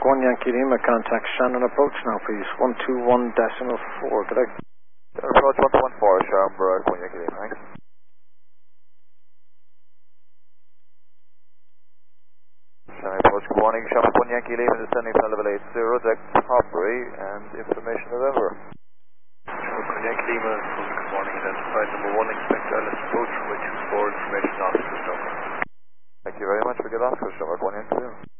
1 Yankee Lima, contact Shannon approach now please, 121.4, correct? Approach 114, Shamrock, 1 Yankee Lima, thanks. Shannon approach, good morning, Shamrock 1 Yankee Lima, descending from level 80, deck Hopbury, and information November. Shamrock 1 Yankee Lima, good morning, identified number 1, expect island approach, runway 24, information officer, Stockholm. Thank you very much for good Oscar, Shamrock 1 Yankee Lima.